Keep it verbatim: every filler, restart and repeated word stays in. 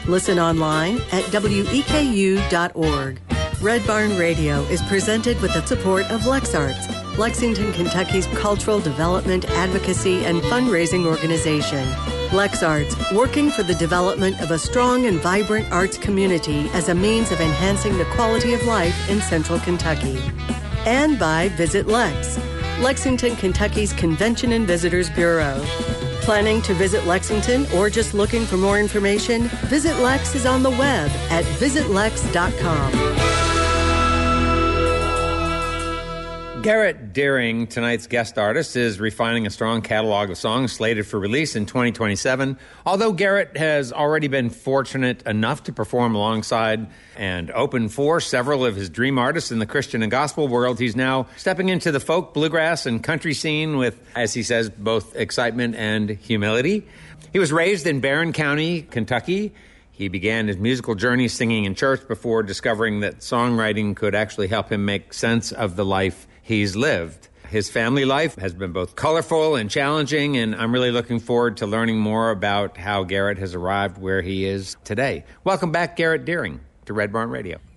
Listen online at W E K U dot org. Red Barn Radio is presented with the support of LexArts, Lexington, Kentucky's cultural development, advocacy, and fundraising organization. LexArts, working for the development of a strong and vibrant arts community as a means of enhancing the quality of life in Central Kentucky. And by Visit Lex, Lexington, Kentucky's Convention and Visitors Bureau. Planning to visit Lexington or just looking for more information? Visit Lex is on the web at visit lex dot com. Garrett Deering, tonight's guest artist, is refining a strong catalog of songs slated for release in twenty twenty-seven. Although Garrett has already been fortunate enough to perform alongside and open for several of his dream artists in the Christian and gospel world, he's now stepping into the folk, bluegrass, and country scene with, as he says, both excitement and humility. He was raised in Barron County, Kentucky. He began his musical journey singing in church before discovering that songwriting could actually help him make sense of the life he's lived. His family life has been both colorful and challenging, and I'm really looking forward to learning more about how Garrett has arrived where he is today. Welcome back, Garrett Deering, to Red Barn Radio.